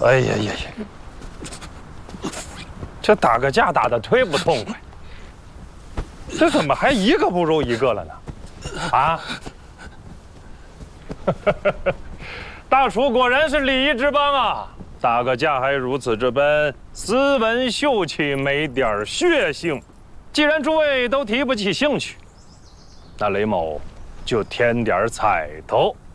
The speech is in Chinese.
哎呀呀呀！这打个架打得忒不痛快，这怎么还一个不如一个了呢？啊！大楚果然是礼仪之邦啊！打个架还如此之奔，斯文秀气，没点血性。既然诸位都提不起兴趣，那雷某就添点彩头。